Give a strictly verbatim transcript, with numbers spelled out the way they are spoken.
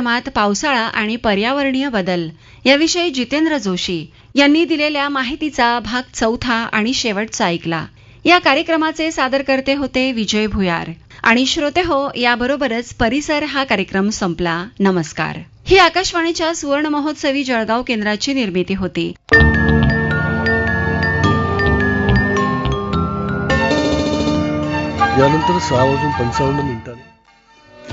कार्यक्रमात पावसाळा आणि पर्यावरणीय बदल याविषयी जितेंद्र जोशी यांनी दिलेल्या माहितीचा भाग चौथा आणि शेवटचा ऐकला. या कार्यक्रमाचे सादरकर्ते होते विजय भुयार. आणि श्रोते हो, याबरोबरच परिसर हा कार्यक्रम संपला. नमस्कार. ही आकाशवाणीच्या सुवर्ण महोत्सवी जळगाव केंद्राची निर्मिती होती. यानंतर सहा वाजून पंचावन्न मिनिटांनी